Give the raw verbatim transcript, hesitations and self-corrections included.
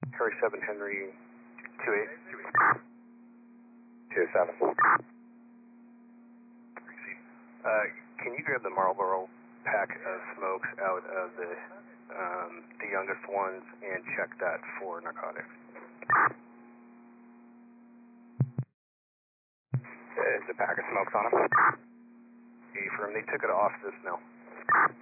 Harry seven Henry two eight. two seven. Uh, can you grab the Marlboro pack of smokes out of the um, the youngest ones and check that for narcotics? Is the pack of smokes on them? Affirm. They took it off this mill.